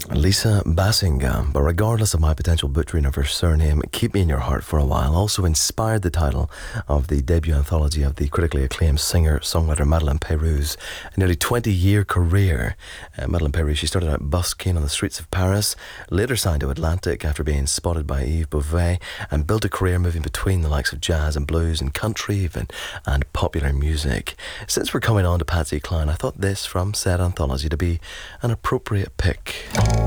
Lisa Bassingham, but regardless of my potential butchering of her surname, Keep Me in Your Heart for a While also inspired the title of the debut anthology of the critically acclaimed singer-songwriter Madeleine Peyroux. A nearly 20-year career. Madeleine Peyroux, she started out busking on the streets of Paris, later signed to Atlantic after being spotted by Yves Beauvais, and built a career moving between the likes of jazz and blues and country even, and popular music. Since we're coming on to Patsy Cline, I thought this from said anthology to be an appropriate pick.